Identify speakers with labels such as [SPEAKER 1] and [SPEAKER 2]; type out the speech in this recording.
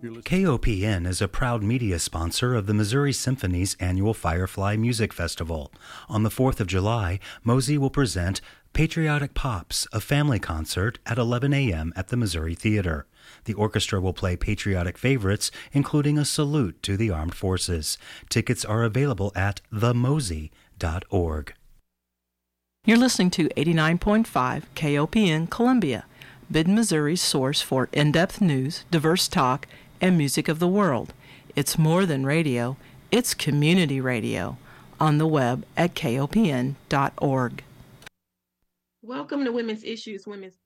[SPEAKER 1] KOPN is a proud media sponsor of the Missouri Symphony's annual Firefly Music Festival. On the 4th of July, Mosey will present Patriotic Pops, a family concert at 11 a.m. at the Missouri Theater. The orchestra will play patriotic favorites, including a salute to the armed forces. Tickets are available at themosey.org.
[SPEAKER 2] You're listening to 89.5 KOPN Columbia, Mid-Missouri's source for in-depth news, diverse talk, and music of the world. It's more than radio, it's community radio. On the web at kopn.org.
[SPEAKER 3] Welcome to Women's Issues, Women's